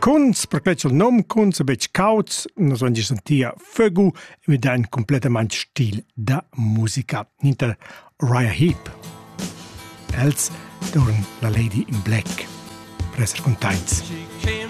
Kunz, perché il nome Kunz è un po' cauts, non so se sentia Fögu, e mi dà un completamente stil da musica. Ninter Uriah Heep. Els dorn la Lady in Black. Per essere contents.